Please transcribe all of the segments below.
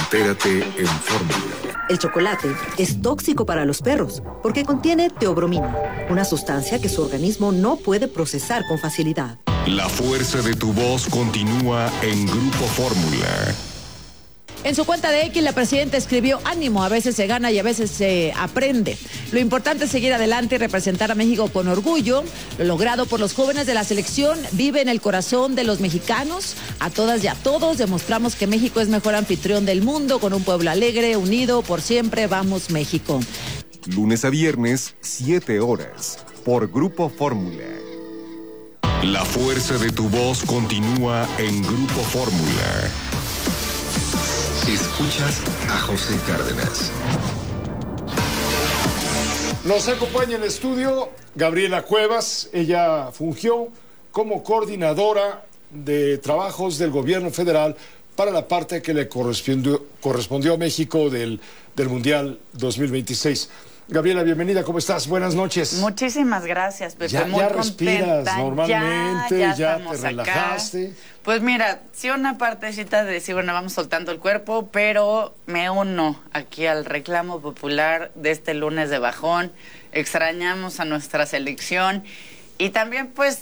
Entérate en Fórmula. El chocolate es tóxico para los perros porque contiene teobromina, una sustancia que su organismo no puede procesar con facilidad. La fuerza de tu voz continúa en Grupo Fórmula. En su cuenta de X, la presidenta escribió: ánimo, a veces se gana y a veces se aprende. Lo importante es seguir adelante y representar a México con orgullo. Lo logrado por los jóvenes de la selección vive en el corazón de los mexicanos. A todas y a todos demostramos que México es mejor anfitrión del mundo, con un pueblo alegre, unido por siempre. Vamos, México. Lunes a viernes, 7 horas, por Grupo Fórmula. La fuerza de tu voz continúa en Grupo Fórmula. Escuchas a José Cárdenas. Nos acompaña en el estudio Gabriela Cuevas. Ella fungió como coordinadora de trabajos del gobierno federal para la parte que le correspondió a México del Mundial 2026. Gabriela, bienvenida, ¿cómo estás? Buenas noches. Muchísimas gracias, Pepe. Ya respiras normalmente, ya te relajaste. Acá. Pues mira, sí, una partecita de decir, bueno, vamos soltando el cuerpo, pero me uno aquí al reclamo popular de este lunes de bajón. Extrañamos a nuestra selección y también pues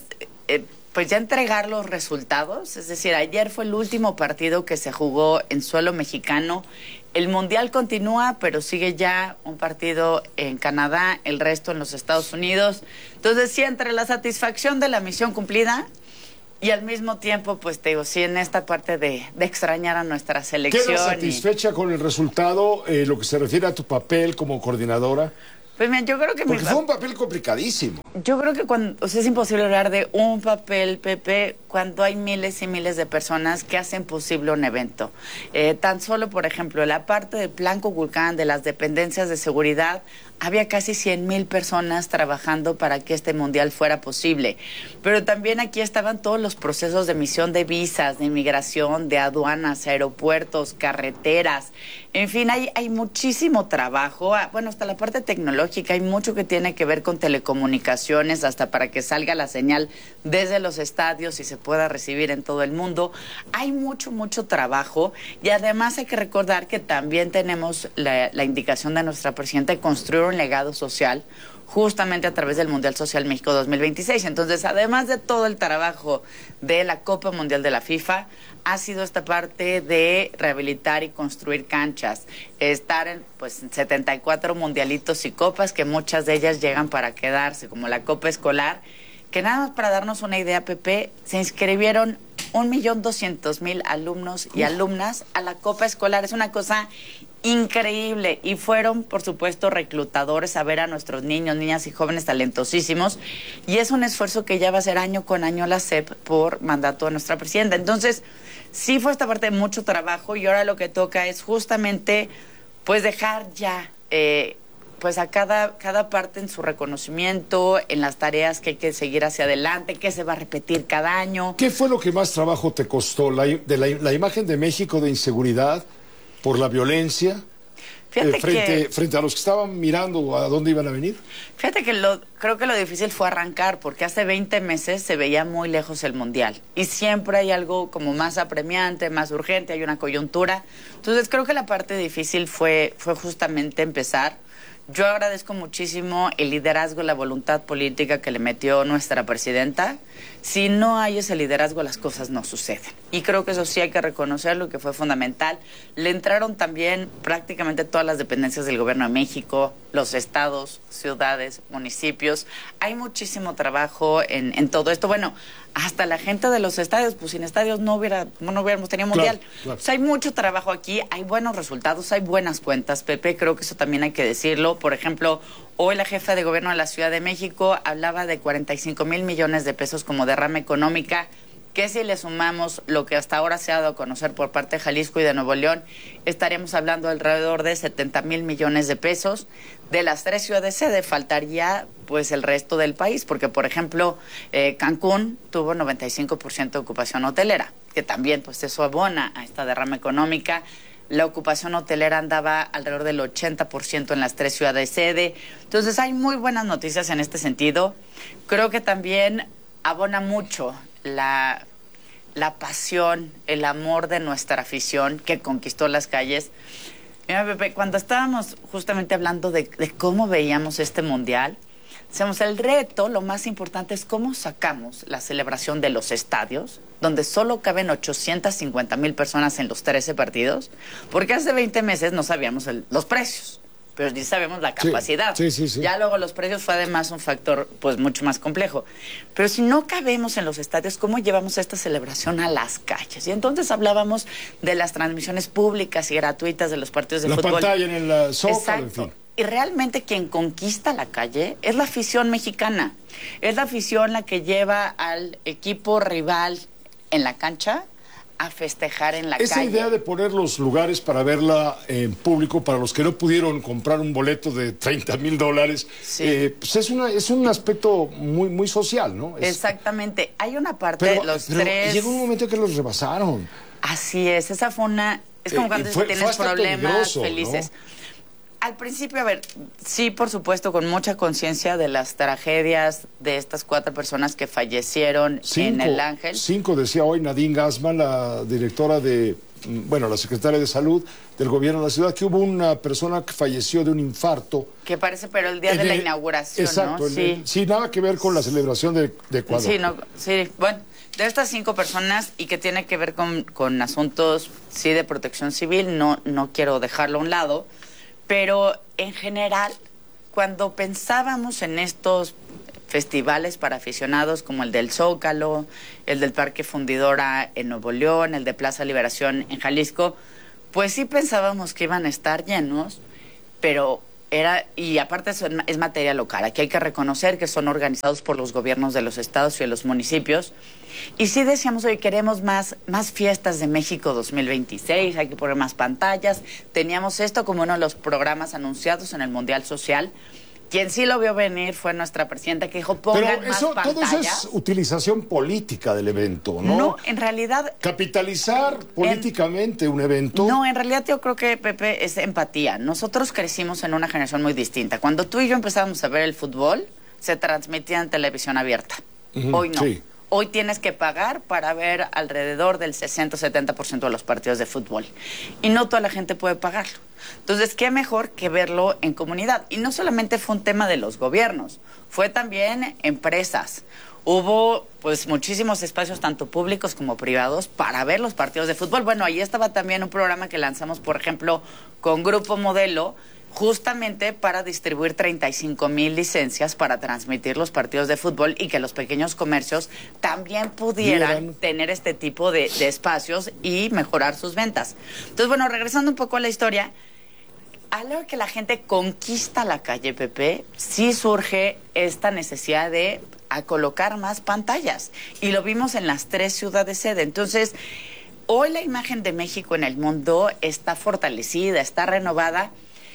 ya entregar los resultados. Es decir, ayer fue el último partido que se jugó en suelo mexicano. El Mundial continúa, pero sigue ya un partido en Canadá, el resto en los Estados Unidos. Entonces, sí, entre la satisfacción de la misión cumplida y al mismo tiempo, pues te digo, sí, en esta parte de extrañar a nuestra selección. ¿Quedas satisfecha con el resultado, lo que se refiere a tu papel como coordinadora? Pues mira, yo creo que porque fue un papel complicadísimo. Yo creo que es imposible hablar de un papel, Pepe, cuando hay miles y miles de personas que hacen posible un evento. Tan solo, por ejemplo, la parte del Plan Kukulcán, de las dependencias de seguridad, había casi 100,000 personas trabajando para que este mundial fuera posible. Pero también aquí estaban todos los procesos de emisión de visas, de inmigración, de aduanas, aeropuertos, carreteras. En fin, hay muchísimo trabajo. Bueno, hasta la parte tecnológica, hay mucho que tiene que ver con telecomunicaciones, hasta para que salga la señal desde los estadios y se pueda recibir en todo el mundo. Hay mucho trabajo y además hay que recordar que también tenemos la indicación de nuestra presidenta de construir un legado social justamente a través del Mundial Social México 2026. Entonces, además de todo el trabajo de la Copa Mundial de la FIFA, ha sido esta parte de rehabilitar y construir canchas, estar en 74 mundialitos y copas, que muchas de ellas llegan para quedarse, como la Copa Escolar, que nada más para darnos una idea, Pepe, se inscribieron 1,200,000 alumnos y alumnas a la Copa Escolar. Es una cosa increíble y fueron, por supuesto, reclutadores a ver a nuestros niños, niñas y jóvenes talentosísimos, y es un esfuerzo que ya va a ser año con año la SEP por mandato de nuestra presidenta. Entonces, sí fue esta parte de mucho trabajo y ahora lo que toca es justamente pues dejar ya pues a cada parte en su reconocimiento, en las tareas que hay que seguir hacia adelante, que se va a repetir cada año. ¿Qué fue lo que más trabajo te costó? ¿La imagen de México de inseguridad por la violencia? Frente a los que estaban mirando a dónde iban a venir. Fíjate que creo que lo difícil fue arrancar, porque hace 20 meses se veía muy lejos el Mundial. Y siempre hay algo como más apremiante, más urgente, hay una coyuntura. Entonces creo que la parte difícil fue justamente empezar. Yo agradezco muchísimo el liderazgo, la voluntad política que le metió nuestra presidenta. Si no hay ese liderazgo, las cosas no suceden. Y creo que eso sí hay que reconocerlo, que fue fundamental. Le entraron también prácticamente todas las dependencias del Gobierno de México, los estados, ciudades, municipios. Hay muchísimo trabajo en todo esto. Bueno, hasta la gente de los estadios, pues sin estadios no hubiéramos tenido Mundial. Claro. O sea, hay mucho trabajo aquí, hay buenos resultados, hay buenas cuentas, Pepe, creo que eso también hay que decirlo. Por ejemplo, hoy la jefa de gobierno de la Ciudad de México hablaba de 45,000 millones de pesos como derrama económica, que si le sumamos lo que hasta ahora se ha dado a conocer por parte de Jalisco y de Nuevo León, estaríamos hablando de alrededor de 70,000 millones de pesos. De las 3 ciudades sede faltaría pues el resto del país, porque por ejemplo Cancún tuvo 95% de ocupación hotelera, que también pues eso abona a esta derrama económica. La ocupación hotelera andaba alrededor del 80% en las 3 ciudades sede. Entonces hay muy buenas noticias en este sentido. Creo que también abona mucho la pasión, el amor de nuestra afición que conquistó las calles. Mira, Pepe, cuando estábamos justamente hablando de cómo veíamos este mundial, decíamos, el reto, lo más importante es cómo sacamos la celebración de los estadios, donde solo caben 850,000 personas en los 13 partidos, porque hace 20 meses no sabíamos los precios, pero ni sabemos la capacidad. Sí. Ya luego los precios fue además un factor pues mucho más complejo. Pero si no cabemos en los estadios, ¿cómo llevamos esta celebración a las calles? Y entonces hablábamos de las transmisiones públicas y gratuitas de los partidos de fútbol. La pantalla en el Zócalo, Exacto. en fin. Y realmente quien conquista la calle es la afición mexicana. Es la afición la que lleva al equipo rival en la cancha a festejar en la calle. Esa idea de poner los lugares para verla en público, para los que no pudieron comprar un boleto de $30,000, pues es un aspecto muy social, ¿no? Exactamente. Hay una parte de los tres... Llegó un momento que los rebasaron. Así es, esa fue una... Es como cuando tienes problemas felices. ¿No? Al principio, a ver, sí, por supuesto, con mucha conciencia de las tragedias de estas 4 personas que fallecieron en el Ángel. 5, decía hoy Nadine Gassman, la directora la secretaria de Salud del gobierno de la ciudad, que hubo una persona que falleció de un infarto. Que parece, pero el día de la inauguración, exacto, ¿no? Sí, nada que ver con la celebración de Ecuador. Bueno, de estas 5 personas y que tiene que ver con asuntos, sí, de protección civil, no quiero dejarlo a un lado. Pero en general, cuando pensábamos en estos festivales para aficionados como el del Zócalo, el del Parque Fundidora en Nuevo León, el de Plaza Liberación en Jalisco, pues sí pensábamos que iban a estar llenos, pero y aparte eso es materia local. Aquí hay que reconocer que son organizados por los gobiernos de los estados y de los municipios. Y sí decíamos, oye, queremos más fiestas de México 2026, hay que poner más pantallas. Teníamos esto como uno de los programas anunciados en el Mundial Social. Quien sí lo vio venir fue nuestra presidenta, que dijo, pongan más pantallas. Todo eso es utilización política del evento, ¿no? No, en realidad... Capitalizar políticamente un evento. No, en realidad yo creo que, Pepe, es empatía. Nosotros crecimos en una generación muy distinta. Cuando tú y yo empezábamos a ver el fútbol, se transmitía en televisión abierta. Hoy no. Sí. Hoy tienes que pagar para ver alrededor del 60-70% de los partidos de fútbol. Y no toda la gente puede pagarlo. Entonces, ¿qué mejor que verlo en comunidad? Y no solamente fue un tema de los gobiernos, fue también empresas. Hubo pues muchísimos espacios, tanto públicos como privados, para ver los partidos de fútbol. Bueno, ahí estaba también un programa que lanzamos, por ejemplo, con Grupo Modelo, justamente para distribuir 35,000 licencias para transmitir los partidos de fútbol y que los pequeños comercios también pudieran tener este tipo de espacios y mejorar sus ventas. Entonces, bueno, regresando un poco a la historia, a la hora que la gente conquista la calle, Pepe, sí surge esta necesidad de colocar más pantallas. Y lo vimos en las 3 ciudades sede. Entonces, hoy la imagen de México en el mundo está fortalecida, está renovada.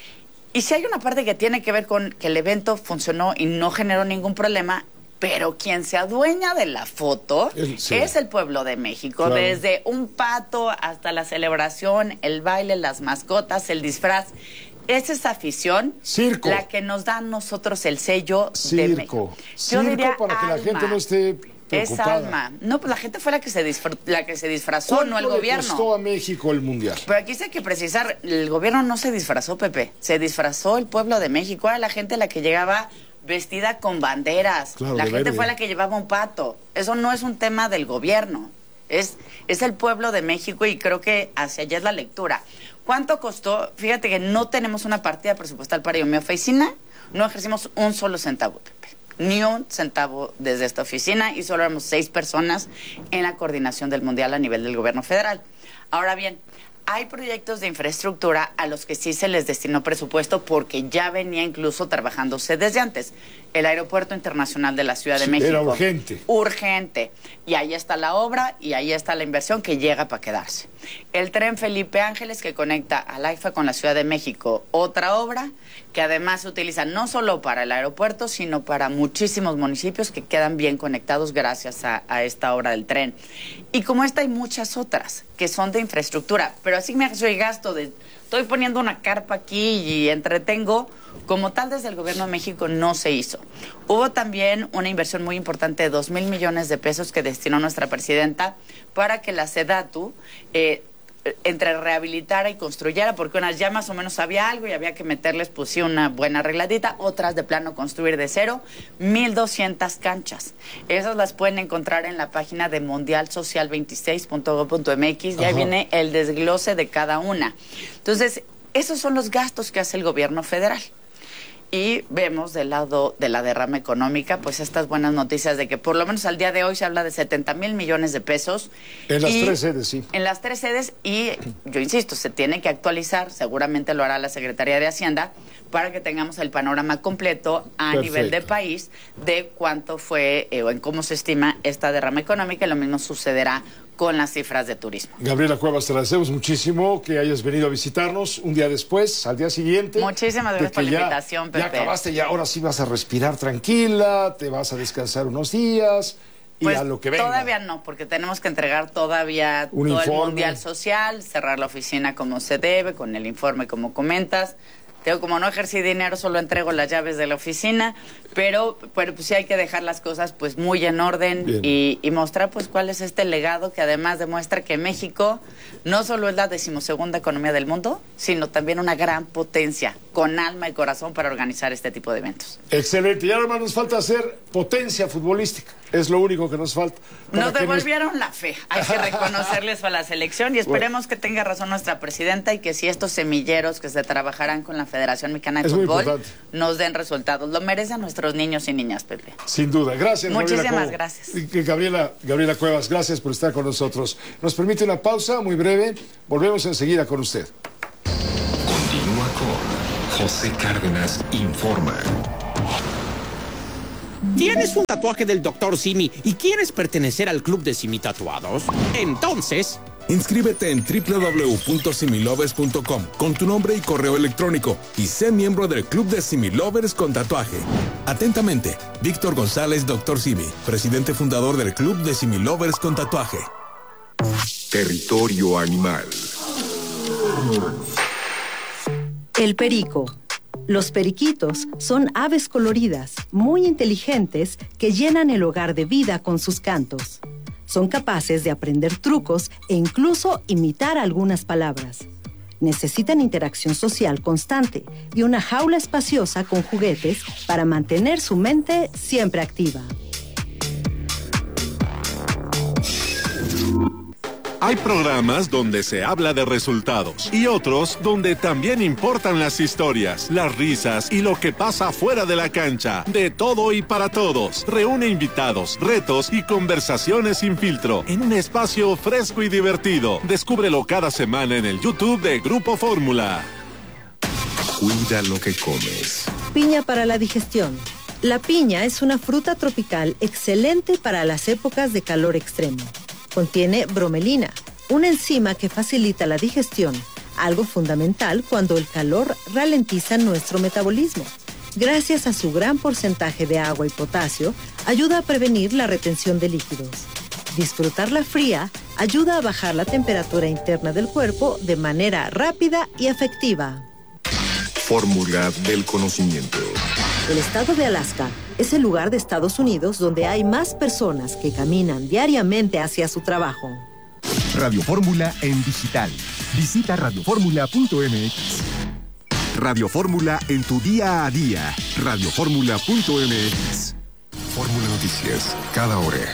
Y sí hay una parte que tiene que ver con que el evento funcionó y no generó ningún problema, pero quien se adueña de la foto es el pueblo de México. Claro. Desde un pato hasta la celebración, el baile, las mascotas, el disfraz. Es esa afición la que nos da a nosotros el sello de México. Yo diría para que la gente no esté preocupada. Es alma. No, pues la gente fue la que se disfrazó, no el gobierno. ¿Cuánto le costó a México el Mundial? Pero aquí sí hay que precisar, el gobierno no se disfrazó, Pepe. Se disfrazó el pueblo de México. Era la gente la que llegaba vestida con banderas. Claro, la gente fue la que llevaba un pato. Eso no es un tema del gobierno. Es el pueblo de México y creo que hacia allá es la lectura. ¿Cuánto costó? Fíjate que no tenemos una partida presupuestal para ello. En mi oficina no ejercimos un solo centavo, Pepe. Ni un centavo desde esta oficina y solo éramos 6 personas en la coordinación del Mundial a nivel del gobierno federal. Ahora bien, hay proyectos de infraestructura a los que sí se les destinó presupuesto porque ya venía incluso trabajándose desde antes. El Aeropuerto Internacional de la Ciudad de México. Era urgente. Urgente. Y ahí está la obra y ahí está la inversión que llega para quedarse. El tren Felipe Ángeles que conecta a la AIFA con la Ciudad de México. Otra obra que además se utiliza no solo para el aeropuerto, sino para muchísimos municipios que quedan bien conectados gracias a esta obra del tren. Y como esta hay muchas otras que son de infraestructura. Pero así me hace el gasto de... Estoy poniendo una carpa aquí y entretengo. Como tal, desde el gobierno de México no se hizo. eso. Hubo también una inversión muy importante de 2,000 millones de pesos que destinó nuestra presidenta para que la SEDATU entre rehabilitara y construyera, porque unas ya más o menos había algo y había que meterles, pues sí, una buena arregladita, otras de plano construir de cero, 1,200 canchas. Esas las pueden encontrar en la página de mundialsocial26.gov.mx, y ahí viene el desglose de cada una. Entonces, esos son los gastos que hace el gobierno federal. Y vemos del lado de la derrama económica, pues estas buenas noticias de que por lo menos al día de hoy se habla de 70,000 millones de pesos. En las 3 sedes, sí. En las 3 sedes, y yo insisto, se tiene que actualizar, seguramente lo hará la Secretaría de Hacienda, para que tengamos el panorama completo a nivel de país de cuánto fue o en cómo se estima esta derrama económica, y lo mismo sucederá con las cifras de turismo. Gabriela Cuevas, te agradecemos muchísimo que hayas venido a visitarnos un día después, al día siguiente. Muchísimas gracias por la invitación, Pepe. Ya acabaste, ya ahora sí vas a respirar tranquila, te vas a descansar unos días y pues a lo que venga. Todavía no, porque tenemos que entregar todavía todo el Mundial Social, cerrar la oficina como se debe, con el informe como comentas. Como no ejercí dinero, solo entrego las llaves de la oficina, pero pues sí hay que dejar las cosas pues muy en orden y mostrar pues cuál es este legado que además demuestra que México no solo es la 12ª economía del mundo, sino también una gran potencia, con alma y corazón para organizar este tipo de eventos. Excelente, y ahora más nos falta hacer potencia futbolística, es lo único que nos falta. Nos devolvieron la fe, hay que reconocerles a la selección y esperemos que tenga razón nuestra presidenta y que si estos semilleros que se trabajarán con la Federación Mexicana de Fútbol nos den resultados. Lo merecen nuestros niños y niñas, Pepe. Sin duda. Gracias, muchísimas gracias. Gabriela Cuevas, gracias por estar con nosotros. Nos permite una pausa muy breve. Volvemos enseguida con usted. Continúa con José Cárdenas Informa. ¿Tienes un tatuaje del Dr. Simi y quieres pertenecer al club de Simi Tatuados? Entonces, inscríbete en www.similovers.com con tu nombre y correo electrónico y sé miembro del club de Similovers con tatuaje. Atentamente, Víctor González, Dr. Simi, presidente fundador del club de Similovers con tatuaje. Territorio animal. El perico. Los periquitos son aves coloridas, muy inteligentes, que llenan el hogar de vida con sus cantos. Son capaces de aprender trucos e incluso imitar algunas palabras. Necesitan interacción social constante y una jaula espaciosa con juguetes para mantener su mente siempre activa. Hay programas donde se habla de resultados y otros donde también importan las historias, las risas y lo que pasa fuera de la cancha. De todo y para todos. Reúne invitados, retos y conversaciones sin filtro en un espacio fresco y divertido. Descúbrelo cada semana en el YouTube de Grupo Fórmula. Cuida lo que comes. Piña para la digestión. La piña es una fruta tropical excelente para las épocas de calor extremo. Contiene bromelina, una enzima que facilita la digestión, algo fundamental cuando el calor ralentiza nuestro metabolismo. Gracias a su gran porcentaje de agua y potasio, ayuda a prevenir la retención de líquidos. Disfrutarla fría ayuda a bajar la temperatura interna del cuerpo de manera rápida y efectiva. Fórmula del conocimiento. El estado de Alaska es el lugar de Estados Unidos donde hay más personas que caminan diariamente hacia su trabajo. Radio Fórmula en digital. Visita radioformula.mx. Radio Fórmula en tu día a día. Radioformula.mx. Fórmula Noticias, cada hora.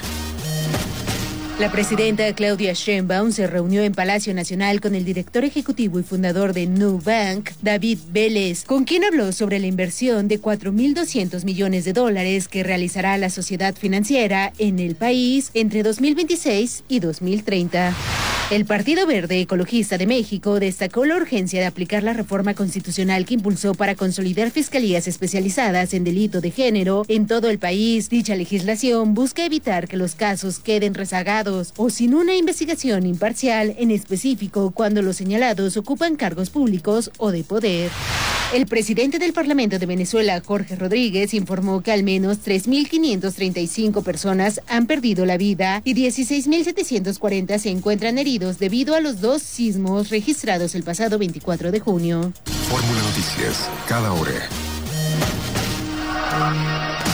La presidenta Claudia Sheinbaum se reunió en Palacio Nacional con el director ejecutivo y fundador de Nubank, David Vélez, con quien habló sobre la inversión de $4,200 millones que realizará la sociedad financiera en el país entre 2026 y 2030. El Partido Verde Ecologista de México destacó la urgencia de aplicar la reforma constitucional que impulsó para consolidar fiscalías especializadas en delito de género en todo el país. Dicha legislación busca evitar que los casos queden rezagados o sin una investigación imparcial, en específico cuando los señalados ocupan cargos públicos o de poder. El presidente del Parlamento de Venezuela, Jorge Rodríguez, informó que al menos 3.535 personas han perdido la vida y 16.740 se encuentran heridos debido a los 2 sismos registrados el pasado 24 de junio. Fórmula Noticias, cada hora.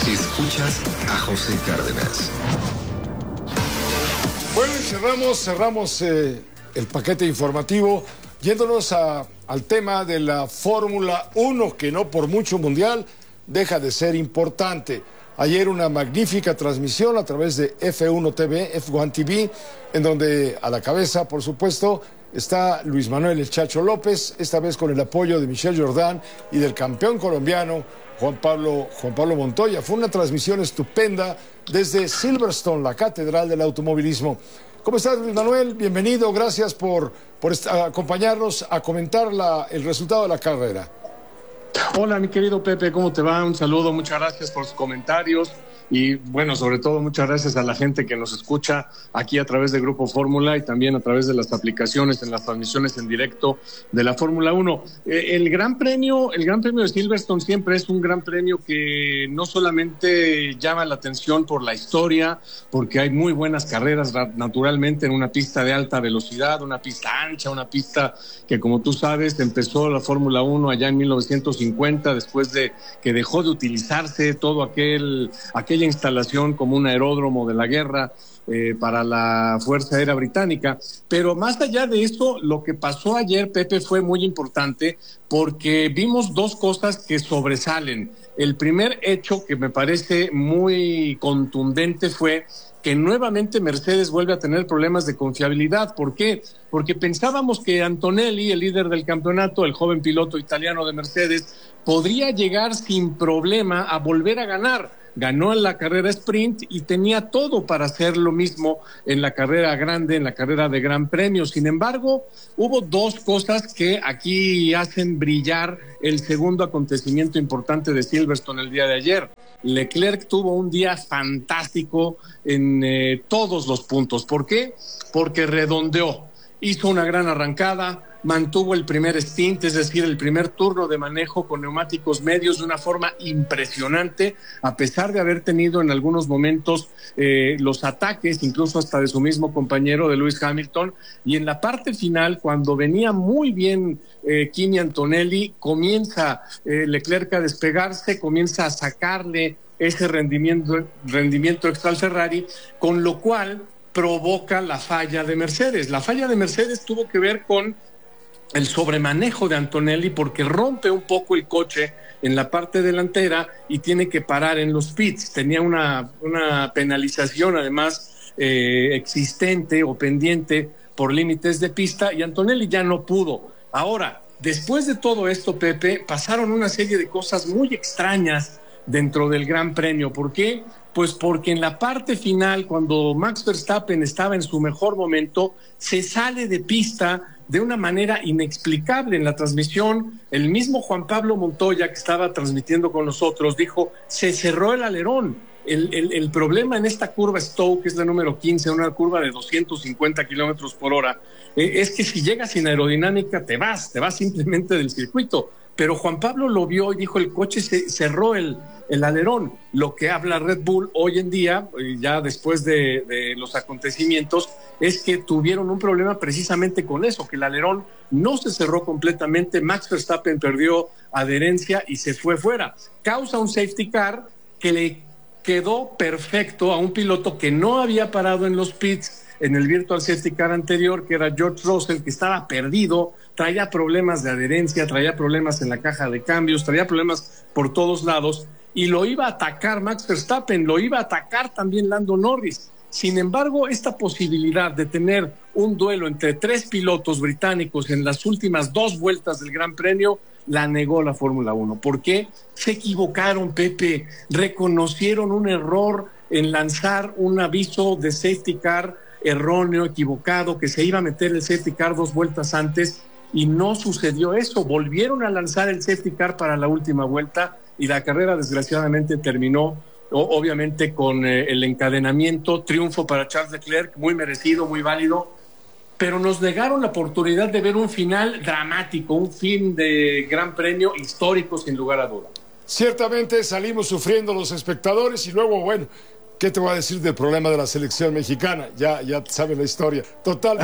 Escuchas a José Cárdenas. Bueno, y cerramos el paquete informativo yéndonos al tema de la Fórmula 1, que no por mucho mundial deja de ser importante. Ayer una magnífica transmisión a través de F1 TV, F1 TV, en donde a la cabeza, por supuesto, está Luis Manuel El Chacho López, esta vez con el apoyo de Michel Jordan y del campeón colombiano Juan Pablo Montoya. Fue una transmisión estupenda desde Silverstone, la catedral del automovilismo. ¿Cómo estás, Luis Manuel? Bienvenido, gracias por acompañarnos a comentar el resultado de la carrera. Hola, mi querido Pepe, ¿cómo te va? Un saludo, muchas gracias por sus comentarios y, bueno, sobre todo muchas gracias a la gente que nos escucha aquí a través de Grupo Fórmula y también a través de las aplicaciones en las transmisiones en directo de la Fórmula 1. El Gran Premio de Silverstone siempre es un gran premio que no solamente llama la atención por la historia, porque hay muy buenas carreras naturalmente en una pista de alta velocidad, una pista ancha, una pista que, como tú sabes, empezó la Fórmula 1 allá en 1950, después de que dejó de utilizarse todo aquella instalación como un aeródromo de la guerra para la Fuerza Aérea Británica. Pero más allá de eso, lo que pasó ayer, Pepe, fue muy importante porque vimos dos cosas que sobresalen. El primer hecho que me parece muy contundente fue que nuevamente Mercedes vuelve a tener problemas de confiabilidad. ¿Por qué? Porque pensábamos que Antonelli, el líder del campeonato, el joven piloto italiano de Mercedes, podría llegar sin problema a volver a ganar. Ganó en la carrera sprint y tenía todo para hacer lo mismo en la carrera grande, en la carrera de Gran Premio. Sin embargo, hubo dos cosas que aquí hacen brillar el segundo acontecimiento importante de Silverstone el día de ayer. Leclerc tuvo un día fantástico en todos los puntos. ¿Por qué? Porque redondeó, hizo una gran arrancada, mantuvo el primer stint, es decir, el primer turno de manejo con neumáticos medios de una forma impresionante, a pesar de haber tenido en algunos momentos los ataques, incluso hasta de su mismo compañero de Lewis Hamilton, y en la parte final, cuando venía muy bien Kimi Antonelli, comienza Leclerc a despegarse, comienza a sacarle ese rendimiento extra al Ferrari, con lo cual provoca la falla de Mercedes. La falla de Mercedes tuvo que ver con el sobremanejo de Antonelli porque rompe un poco el coche en la parte delantera y tiene que parar en los pits. Tenía una penalización además existente o pendiente por límites de pista y Antonelli ya no pudo. Ahora, después de todo esto, Pepe, pasaron una serie de cosas muy extrañas dentro del Gran Premio. ¿Por qué? Pues porque en la parte final, cuando Max Verstappen estaba en su mejor momento, se sale de pista de una manera inexplicable. En la transmisión, el mismo Juan Pablo Montoya, que estaba transmitiendo con nosotros, dijo, se cerró el alerón. El problema en esta curva Stowe, que es la número 15, una curva de 250 kilómetros por hora, es que si llegas sin aerodinámica te vas simplemente del circuito. Pero Juan Pablo lo vio y dijo, el coche se cerró el alerón. Lo que habla Red Bull hoy en día, ya después de los acontecimientos, es que tuvieron un problema precisamente con eso, que el alerón no se cerró completamente, Max Verstappen perdió adherencia y se fue fuera. Causa un safety car que le quedó perfecto a un piloto que no había parado en los pits en el virtual safety car anterior, que era George Russell, que estaba perdido, traía problemas de adherencia, traía problemas en la caja de cambios, traía problemas por todos lados, y lo iba a atacar Max Verstappen, lo iba a atacar también Lando Norris. Sin embargo, esta posibilidad de tener un duelo entre tres pilotos británicos en las últimas dos vueltas del Gran Premio la negó la Fórmula 1. ¿Por qué? Se equivocaron, Pepe, reconocieron un error en lanzar un aviso de safety car erróneo, equivocado, que se iba a meter el safety car dos vueltas antes y no sucedió eso. Volvieron a lanzar el safety car para la última vuelta y la carrera desgraciadamente terminó obviamente con el encadenamiento, triunfo para Charles Leclerc, muy merecido, muy válido, pero nos negaron la oportunidad de ver un final dramático, un fin de Gran Premio histórico sin lugar a duda. Ciertamente salimos sufriendo los espectadores y luego, bueno, ¿qué te voy a decir del problema de la selección mexicana? Ya sabes la historia. Total,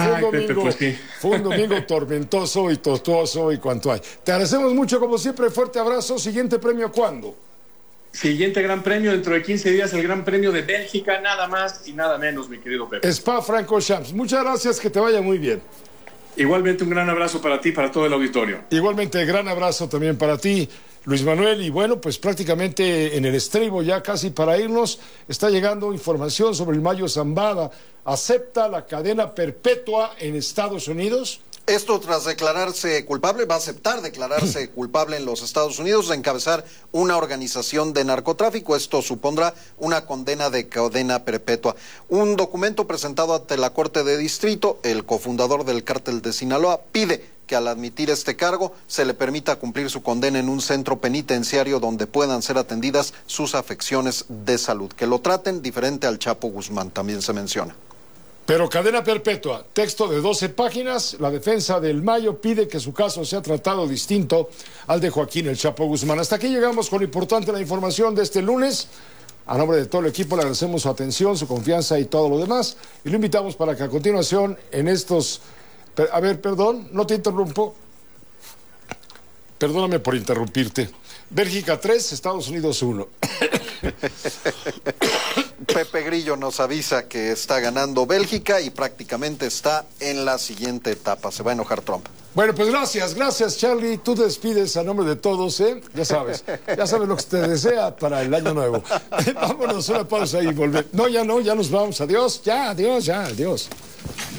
fue un domingo tormentoso y tortuoso y cuanto hay. Te agradecemos mucho, como siempre, fuerte abrazo. Siguiente premio, ¿cuándo? Siguiente Gran Premio, dentro de 15 días, el Gran Premio de Bélgica, nada más y nada menos, mi querido Pepe. Spa-Francorchamps. Muchas gracias, que te vaya muy bien. Igualmente un gran abrazo para ti y para todo el auditorio. Igualmente, gran abrazo también para ti, Luis Manuel. Y bueno, pues prácticamente en el estribo, ya casi para irnos, está llegando información sobre el Mayo Zambada. ¿Acepta la cadena perpetua en Estados Unidos? Esto tras declararse culpable, va a aceptar declararse culpable en los Estados Unidos de encabezar una organización de narcotráfico. Esto supondrá una condena de cadena perpetua. Un documento presentado ante la Corte de Distrito, el cofundador del cártel de Sinaloa pide que al admitir este cargo se le permita cumplir su condena en un centro penitenciario donde puedan ser atendidas sus afecciones de salud. Que lo traten diferente al Chapo Guzmán, también se menciona. Pero cadena perpetua, texto de 12 páginas, la defensa del Mayo pide que su caso sea tratado distinto al de Joaquín El Chapo Guzmán. Hasta aquí llegamos con lo importante, la información de este lunes. A nombre de todo el equipo le agradecemos su atención, su confianza y todo lo demás. Y lo invitamos para que a continuación en estos... A ver, perdón, no te interrumpo. Perdóname por interrumpirte. Bélgica 3, Estados Unidos 1. Pepe Grillo nos avisa que está ganando Bélgica y prácticamente está en la siguiente etapa. Se va a enojar Trump. Bueno, pues gracias Charlie. Tú te despides a nombre de todos, ¿eh? Ya sabes lo que te desea para el año nuevo. Vámonos, una pausa y volver. No, ya nos vamos. Adiós, adiós.